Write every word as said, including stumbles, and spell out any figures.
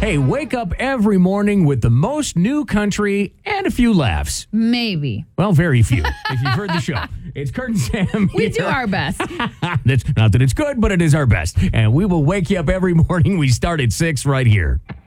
Hey, wake up every morning with the most new country and a few laughs. Maybe. Well, very few, if you've heard the show. It's Kurt and Sam. We here. do our best. That's not that it's good, but it is our best. And we will wake you up every morning. We start at six right here.